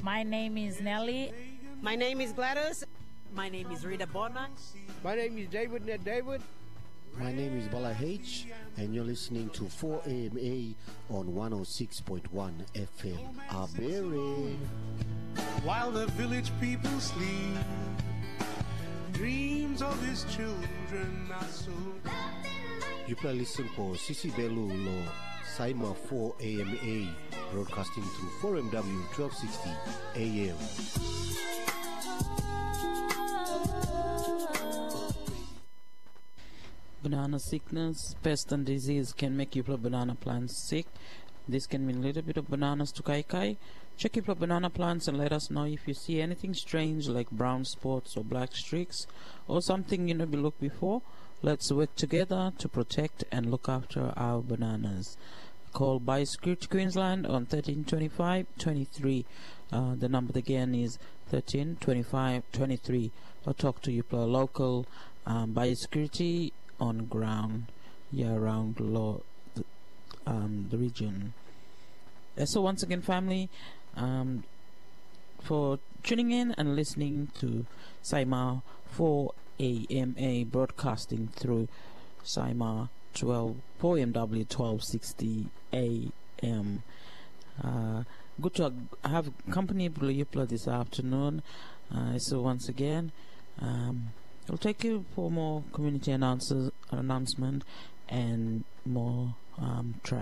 My name is Nelly. My name is Gladys. My name is Rita Bona. My name is David Ned David. My name is Bala H, and you're listening to 4AMA on 106.1 FM. Abere. While the village people sleep, dreams of his children are so. You play listen for Sisi Belu Lo Saima 4AMA, broadcasting through 4MW 1260 AM. Banana sickness, pest and disease can make your banana plants sick. This can mean a little bit of bananas to kai. Check your banana plants and let us know if you see anything strange like brown spots or black streaks or something you never looked before. Let's work together to protect and look after our bananas. Call Biosecurity Queensland on 1325 23. The number again is 1325 23. Or talk to your local biosecurity on ground, around the region. So once again, family, for tuning in and listening to Saima 4AMA, broadcasting through Saima 4MW 1260 AM. Good to have company this afternoon. So once again, we'll take you for more community announcement and more tracks.